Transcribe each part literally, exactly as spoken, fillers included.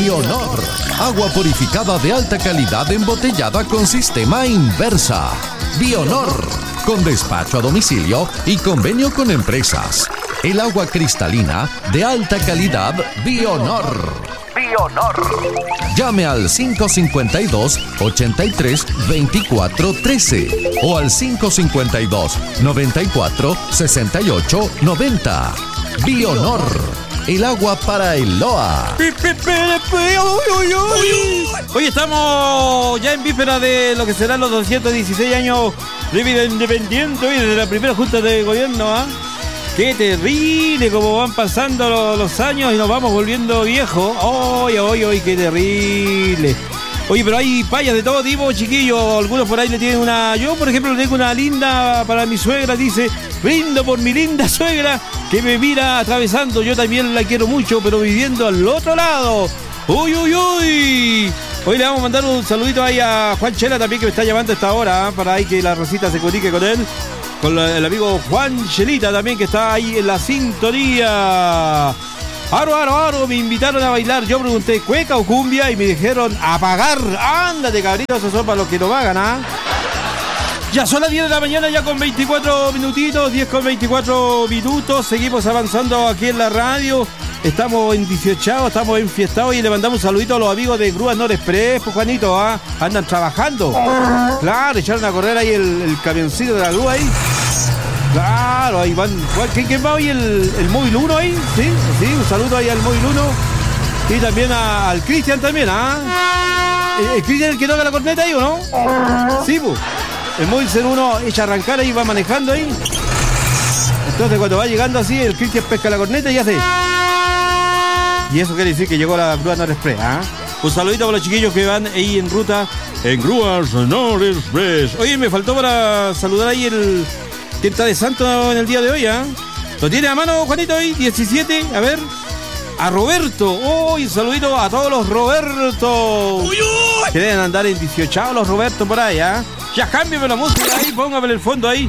Bionor, agua purificada de alta calidad embotellada con sistema inversa. Bionor, con despacho a domicilio y convenio con empresas. El agua cristalina de alta calidad Bionor. Bionor. Llame al cinco cinco dos, ochenta y tres, veinticuatro trece o al cinco cinco dos, noventa y cuatro, sesenta y ocho, noventa. Bionor, el agua para el L O A. Hoy estamos ya en víspera de lo que serán los doscientos dieciséis años de vida independiente y desde la primera junta de gobierno, ¿ah? ¿eh? Qué terrible cómo van pasando los, los años y nos vamos volviendo viejos. ¡Oy, oy, oy! ¡Qué terrible! Oye, pero hay payas de todo tipo, chiquillos. Algunos por ahí le tienen una... Yo, por ejemplo, le tengo una linda para mi suegra. Dice, brindo por mi linda suegra que me mira atravesando. Yo también la quiero mucho, pero viviendo al otro lado. ¡Uy, uy, uy! Hoy le vamos a mandar un saludito ahí a Juan Chela también, que me está llamando a esta hora, ¿eh? Para ahí que la Rosita se comunique con él. Con el amigo Juan Chelita también, que está ahí en la sintonía. Aro, aro, aro, me invitaron a bailar. Yo pregunté, ¿cueca o cumbia? Y me dijeron, a pagar. Ándate, cabritos, esos son para los que no pagan, ¿ah? Ya son las diez de la mañana, ya con veinticuatro minutitos, diez con veinticuatro minutos. Seguimos avanzando aquí en la radio. Estamos en dieciocho, estamos enfiestados y le mandamos un saludito a los amigos de Grúas Nor Express, pues Juanito, ¿ah? Andan trabajando. Claro, echaron a correr ahí el, el camioncito de la grúa ahí. Claro, ahí van. ¿Quién, quién va hoy? ¿El, el móvil uno ahí? Sí, sí, un saludo ahí al móvil uno. Y también a, al Cristian también, ¿ah? ¿El, el Cristian el que toca la corneta ahí o no? Sí, pues. El móvil cero uno echa a arrancar ahí, va manejando ahí. Entonces cuando va llegando así, el Cristian pesca la corneta y hace... Y eso quiere decir que llegó la Grúa Nor Express, ¿ah? Un saludito para los chiquillos que van ahí en ruta en Grúas Nor Express. Oye, me faltó para saludar ahí el... ¿Quién está de santo en el día de hoy, ah? ¿Lo tiene a mano, Juanito, hoy? diecisiete, a ver. A Roberto. Uy, un saludito a todos los Roberto. Uy, uy. Que deben andar en dieciocho los Roberto por ahí, ¿ah? Ya cámbiame la música ahí, póngame el fondo ahí.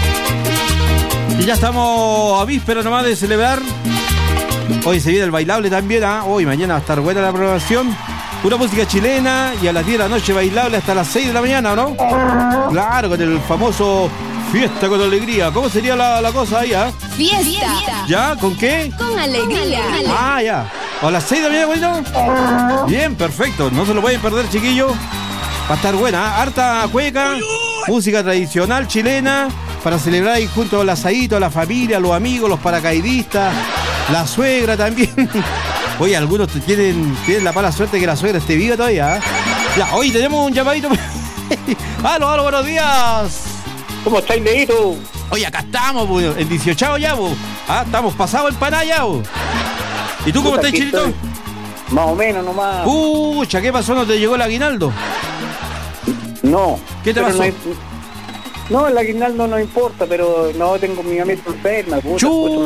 Y ya estamos a víspera nomás de celebrar. Hoy se viene el bailable también, ¿ah? Hoy, mañana va a estar buena la programación. Pura música chilena y a las diez de la noche bailable hasta las seis de la mañana, ¿o no? Claro, con el famoso Fiesta con Alegría. ¿Cómo sería la, la cosa ahí, ah? Fiesta. ¿Ya? ¿Con qué? Con alegría. Ah, ya. ¿A las seis de la mañana, bonito? Bien, perfecto. No se lo pueden perder, chiquillos. Va a estar buena, ¿eh? Harta cueca, música tradicional chilena, para celebrar ahí junto al asadito, a la familia, los amigos, los paracaidistas, la suegra también. Oye, algunos tienen, tienen la mala suerte que la suegra esté viva todavía, ¿eh? Ya, hoy tenemos un llamadito. ¡Aló, aló, buenos días! ¿Cómo estáis, Neito? Oye, acá estamos, pues, en dieciocho ya, pues. Ah, estamos pasados en Panaya, pues. ¿Y tú cómo estás, Chilito? Estoy. Más o menos, nomás. Pucha, ¿qué pasó? ¿No te llegó el aguinaldo? No. ¿Qué te pasó? No, hay... no, el aguinaldo no importa, pero no tengo mi amiga enferma. Puta,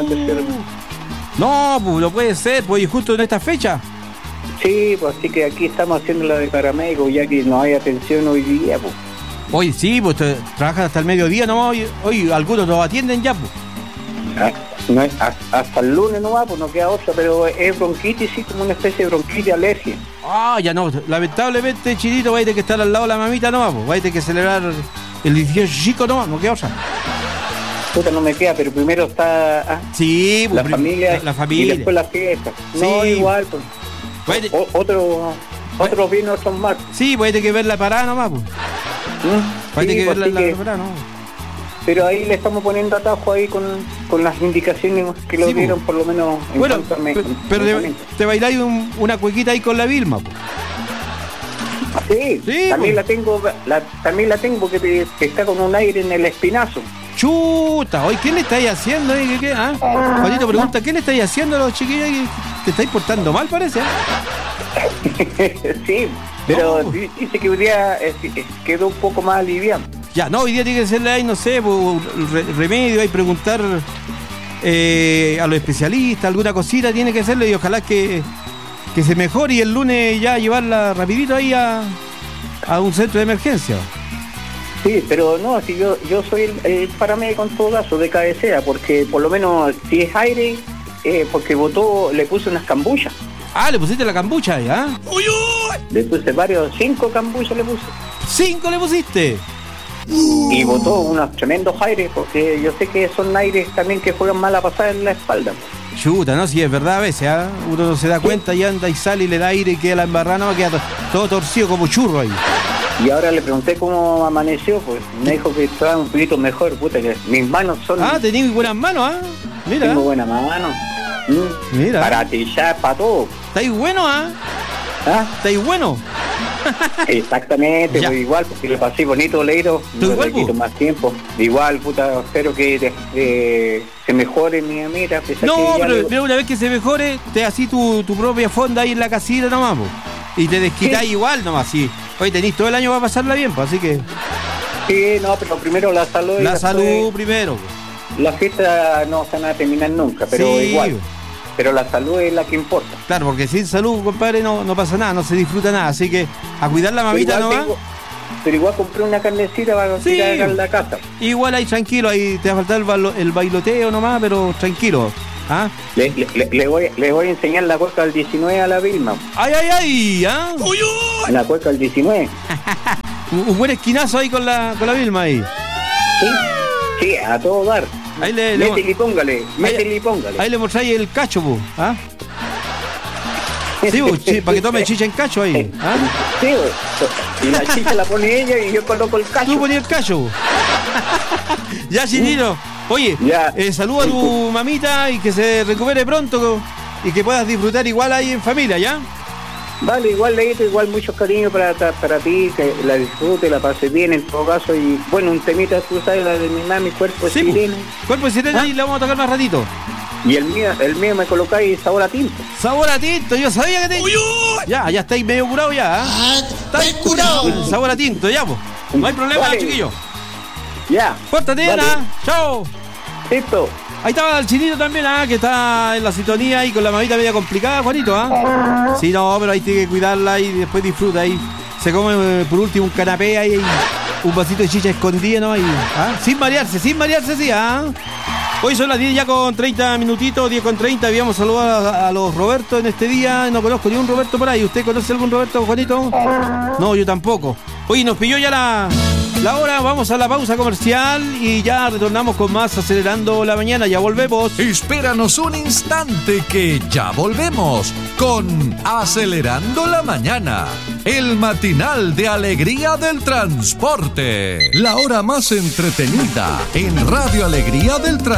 no, pues no puede ser, pues, y justo en esta fecha. Sí, pues así que aquí estamos haciendo la de paramédico, ya que no hay atención hoy día, pues. Hoy sí, pues te trabajan hasta el mediodía nomás, hoy, hoy algunos nos atienden ya, pues. Ah, no es, hasta el lunes nomás, pues no queda otra, pero es bronquitis, sí, como una especie de bronquitis, alergia. Ah, ya no, lamentablemente, Chilito, va a tener que estar al lado de la mamita nomás, pues, va a tener que celebrar el dieciocho chico nomás, no queda otra. Puta, no me queda, pero primero está ah, sí, pues, la familia, la familia, y después la fiesta. Sí. No, igual, pues. O, otro, otros vinos son más. Sí, pues hay que ver la parada nomás, pues. ¿Mm? Hay Sí, que pues, ver la, que, la parada, no. Pero ahí le estamos poniendo atajo ahí con, con las indicaciones que lo sí, dieron, por lo menos en bueno, cuanto a me, pero, pero te, te bailáis un, una cuequita ahí con la Vilma, pues. Sí, sí, también pues. la tengo, la, también la tengo porque te, que está con un aire en el espinazo. Chuta, hoy ¿qué le estáis haciendo? ¿Qué, qué, ah? Juanito pregunta, ¿qué le estáis haciendo a los chiquillos? ¿Te estáis portando mal, parece? ¿eh? Sí, pero no. Dice que hoy día eh, quedó un poco más aliviado. Ya, no, hoy día tiene que serle ahí, no sé, re, remedio, hay preguntar eh, a los especialistas, alguna cosita tiene que hacerle y ojalá que, que se mejore y el lunes ya llevarla rapidito ahí a, a un centro de emergencia. Sí, pero no, si yo yo soy el, el paramédico en todo caso de cabecera, porque por lo menos si es aire, eh, porque botó, le puse unas cambuchas. Ah, le pusiste la cambucha ahí, ¿ah? ¿eh? Le puse varios, cinco cambuchas le puse. ¿Cinco le pusiste? Y botó unos tremendos aires, porque yo sé que son aires también que juegan mal a pasar en la espalda. Chuta, ¿no? Si es verdad a veces, ¿ah? ¿eh? Uno no se da cuenta y anda y sale y le da aire y queda la embarrada, no, queda todo torcido como churro ahí. Y ahora le pregunté cómo amaneció, pues me dijo que estaba un poquito mejor, puta, que mis manos son... Ah, tenés buenas manos, ¿ah? ¿eh? Mira. Tengo buenas manos. Mm. Mira. Para tillar, para todo. ¿Estáis bueno, ah? ¿eh? ¿Ah? ¿Estáis bueno? Exactamente, pues igual, porque le pasé bonito leído, no le quito más tiempo. Igual, puta, espero que de, de, se mejore mi amiga. No, pero, pero una vez que se mejore, te así tu, tu propia fonda ahí en la casita nomás, po. Y te desquitáis, sí, igual nomás, sí. Hoy tenéis todo el año para pasarla bien, pues, así que... Sí, no, pero primero la salud. La salud primero. La fiesta no se van a terminar nunca, pero sí, igual. Pero la salud es la que importa. Claro, porque sin salud, compadre, no, no pasa nada, no se disfruta nada. Así que a cuidar la mamita nomás. Tengo, pero igual compré una carnecita para sí, tirar en la casa. Igual ahí tranquilo, ahí te va a faltar el, bailo, el bailoteo nomás, pero tranquilo. ¿Ah? Le, le, le, voy, le voy a enseñar la cueca del diecinueve a la Vilma. ¡Ay, ay, ay! ¿Ah? ¡Uy, uy! La cueca del diecinueve. un, un buen esquinazo ahí con la, con la Vilma ahí. Sí, sí, a todo dar. Ahí le, métele le, y póngale, métele y póngale. Ahí le mostráis el cacho, bu, ¿ah? Sí, bu, sí, para que tome chicha en cacho ahí. ¿Ah? Sí, bu. Y la chicha la pone ella y yo coloco el cacho. Tú ponías el cacho, bu. Ya, Chirino. Oye, eh, saluda a tu mamita y que se recupere pronto y que puedas disfrutar igual ahí en familia, ¿ya? Vale, igual Leito, igual mucho cariño para, para ti, que la disfrute, la pase bien en todo caso. Y bueno, un temita, tú sabes, la de mi mami, Cuerpo sí, Sirena. Cuerpo Sirena, ¿ah? Y le vamos a tocar más ratito. Y el mío, el mío me colocáis Sabor a Tinto. Sabor a Tinto, yo sabía que te... Uy, uy. Ya, ya estáis medio curado ya, ¿eh? Ah, estáis curado. Sabor a Tinto, ya, pues. No hay problema, vale, chiquillo. Ya. Pórtate, vale. Ana. Chao. Listo. Ahí estaba el Chinito también, ¿ah? Que está en la sintonía y con la mamita media complicada, Juanito, ¿ah? Sí, no, pero ahí tiene que cuidarla y después disfruta ahí. Se come eh, por último un canapé ahí, un vasito de chicha escondida, ¿no? Ahí, ¿ah? Sin marearse, sin marearse, sí, ¿ah? Hoy son las diez ya con treinta minutitos, diez con treinta. Habíamos saludado a, a los Roberto en este día. No conozco ni un Roberto por ahí. ¿Usted conoce algún Roberto, Juanito? No, yo tampoco. Oye, nos pilló ya la... La hora, vamos a la pausa comercial y ya retornamos con más Acelerando la Mañana. Ya volvemos. Espéranos un instante que ya volvemos con Acelerando la Mañana, el matinal de alegría del transporte. La hora más entretenida en Radio Alegría del Transporte.